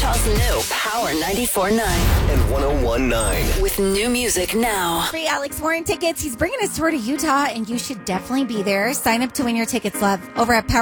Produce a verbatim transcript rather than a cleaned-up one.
Utah's new Power ninety-four point nine. And one oh one point nine. With new music now. Free Alex Warren tickets. He's bringing his tour to Utah, and you should definitely be there. Sign up to win your tickets, love, over at Power